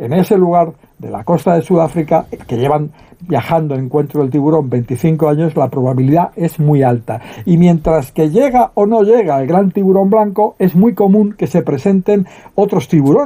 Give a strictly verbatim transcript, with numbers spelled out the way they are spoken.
en ese lugar de la costa de Sudáfrica, que llevan viajando en encuentro del tiburón veinticinco años, la probabilidad es muy alta. Y mientras que llega o no llega el gran tiburón blanco, es muy común que se presenten otros tiburones.